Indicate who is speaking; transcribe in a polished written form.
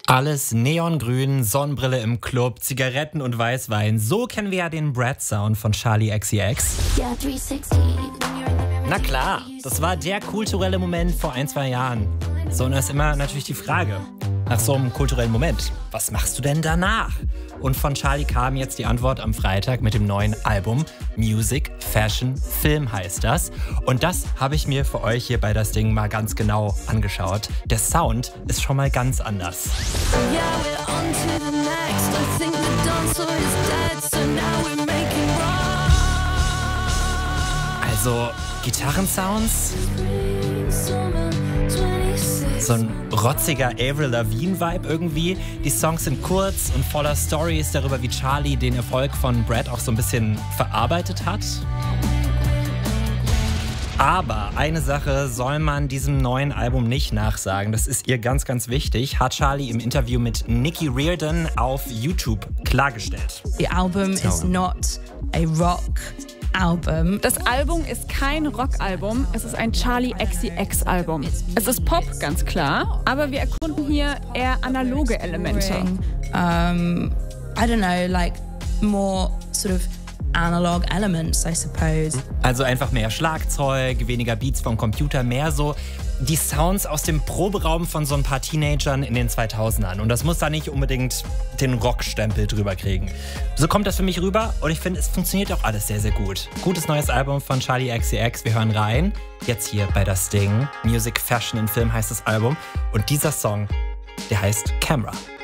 Speaker 1: Alles neongrün, Sonnenbrille im Club, Zigaretten und Weißwein. So kennen wir ja den Brad-Sound von Charli XCX. Na klar, das war der kulturelle Moment vor 1-2 Jahren. So, und da ist immer natürlich die Frage, nach so einem kulturellen Moment, was machst du denn danach? Und von Charli kam jetzt die Antwort am Freitag mit dem neuen Album. Music, Fashion, Film heißt das. Und das habe ich mir für euch hier bei das Ding mal ganz genau angeschaut. Der Sound ist schon mal ganz anders. Also Gitarrensounds, so ein rotziger Avril Lavigne-Vibe irgendwie. Die Songs sind kurz und voller Stories darüber, wie Charli den Erfolg von Brad auch so ein bisschen verarbeitet hat. Aber eine Sache soll man diesem neuen Album nicht nachsagen. Das ist ihr ganz, ganz wichtig, hat Charli im Interview mit Nikki Reardon auf YouTube klargestellt.
Speaker 2: The album is not a rock album.
Speaker 3: Das Album ist kein Rockalbum, es ist ein Charli XCX-Album. Es ist Pop, ganz klar, aber wir erkunden hier eher analoge Elemente.
Speaker 2: I don't know, like more sort of analog elements, I suppose.
Speaker 1: Also einfach mehr Schlagzeug, weniger Beats vom Computer, mehr so die Sounds aus dem Proberaum von so ein paar Teenagern in den 2000ern. Und das muss da nicht unbedingt den Rockstempel drüber kriegen. So kommt das für mich rüber und ich finde, es funktioniert auch alles sehr, sehr gut. Gutes neues Album von Charli XCX, wir hören rein. Jetzt hier bei das Ding. Music, Fashion and Film heißt das Album. Und dieser Song, der heißt Camera.